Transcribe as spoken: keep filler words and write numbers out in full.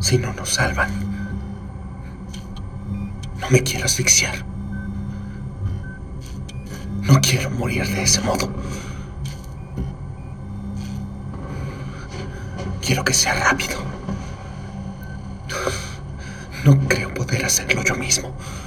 Si no nos salvan, no me quiero asfixiar. No quiero morir de ese modo. Quiero que sea rápido. No creo poder hacerlo yo mismo.